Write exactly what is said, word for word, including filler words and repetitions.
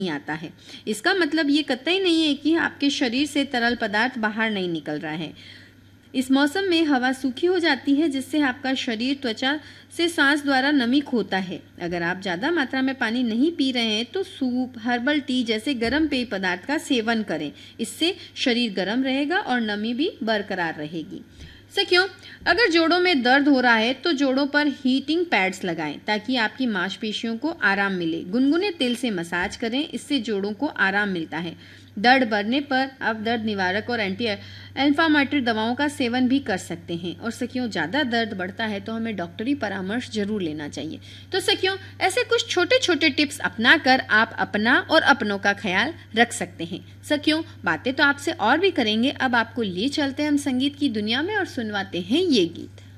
नहीं आता है। इसका मतलब ये कतई नहीं है कि आपके शरीर से तरल पदार्थ बाहर नहीं निकल रहा है। इस मौसम में हवा सूखी हो जाती है, जिससे आपका शरीर त्वचा से सांस द्वारा नमी खोता है। अगर आप ज़्यादा मात्रा में पानी नहीं पी रहे हैं तो सूप, हर्बल टी जैसे गर्म पेय पदार्थ का सेवन करें। इससे शरीर गर्म रहेगा और नमी भी बरकरार रहेगी। सखियों, अगर जोड़ों में दर्द हो रहा है तो जोड़ों पर हीटिंग पैड्स लगाएं ताकि आपकी मांसपेशियों को आराम मिले। गुनगुने तेल से मसाज करें, इससे जोड़ों को आराम मिलता है। दर्द बढ़ने पर आप दर्द निवारक और एंटी इन्फ्लेमेटरी दवाओं का सेवन भी कर सकते हैं। और सखियों, ज़्यादा दर्द बढ़ता है तो हमें डॉक्टरी परामर्श जरूर लेना चाहिए। तो सखियों, ऐसे कुछ छोटे छोटे टिप्स अपनाकर आप अपना और अपनों का ख्याल रख सकते हैं। सखियों, बातें तो आपसे और भी करेंगे, अब आपको ले चलते हैं हम संगीत की दुनिया में और सुनवाते हैं ये गीत।